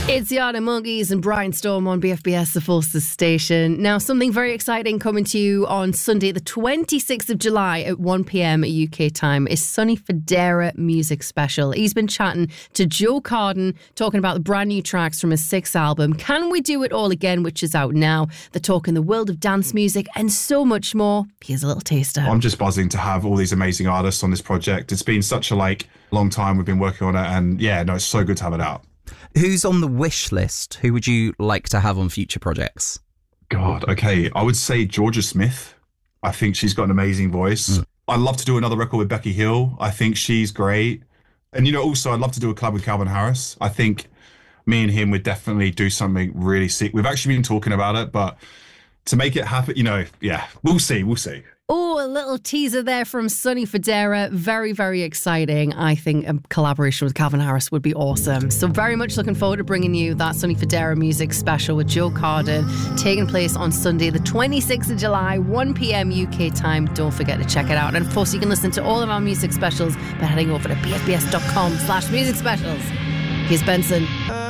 It's the Arctic Monkeys and Brian Storm on BFBS, the Forces station. Now, something very exciting coming to you on Sunday, the 26th of July at 1 p.m. UK time is Sonny Fodera Music Special. He's been chatting to Joe Carden, talking about the brand new tracks from his 6th album, Can We Do It All Again, which is out now. They're talking the world of dance music and so much more. Here's a little taster. I'm just buzzing to have all these amazing artists on this project. It's been such a long time we've been working on it, and it's so good to have it out. Who's on the wish list? Who would you like to have on future projects? God, okay. I would say Georgia Smith. I think she's got an amazing voice. I'd love to do another record with Becky Hill. I think she's great. And, also I'd love to do a collab with Calvin Harris. I think me and him would definitely do something really sick. We've actually been talking about it, but to make it happen, we'll see. Oh, a little teaser there from Sonny Fodera. Very, very exciting. I think a collaboration with Calvin Harris would be awesome. So very much looking forward to bringing you that Sonny Fodera Music Special with Joe Carden, taking place on Sunday, the 26th of July, 1 p.m. UK time. Don't forget to check it out. And of course, you can listen to all of our music specials by heading over to bfbs.com/music specials. Here's Benson.